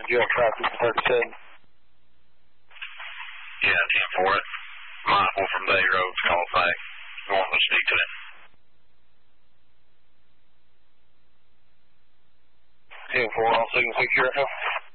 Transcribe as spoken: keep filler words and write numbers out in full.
you have traffic thirty-seven? Yeah, ten four. Michael from Bay Road's called back. You want to speak to him? ten four, all signals secure.